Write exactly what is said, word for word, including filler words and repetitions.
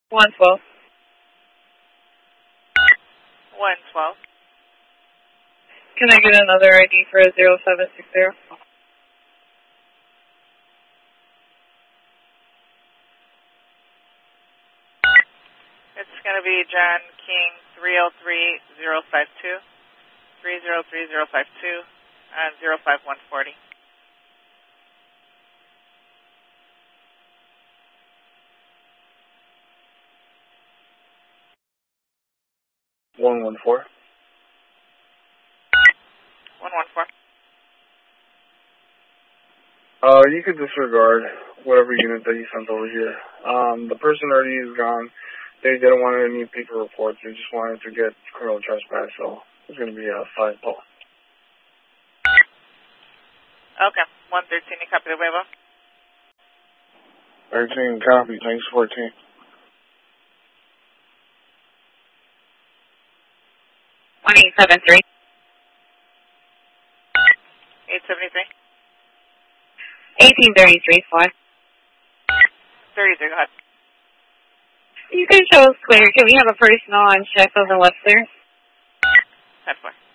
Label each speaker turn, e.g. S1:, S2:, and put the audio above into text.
S1: one twelve.
S2: one twelve.
S1: Can I get another I D for zero seven six zero?
S2: It's going to be John King three oh three zero five two, three oh three zero five two, and zero five one four zero.
S3: one one four.
S2: one one four.
S3: Uh, you could disregard whatever unit that you sent over here. Um, the person already is gone. They didn't want any paper reports. They just wanted to get criminal trespass, so it's going to be a five ball.
S2: Okay. one thirteen, you copy the waiver?
S3: thirteen, copy. Thanks, fourteen.
S1: one eight seven three.
S2: eight seventy-three.
S1: eighteen thirty-three, four.
S2: thirty-three, go ahead.
S1: You can show us clear. Can we have a personal on Sheffield and Webster?
S2: ten four.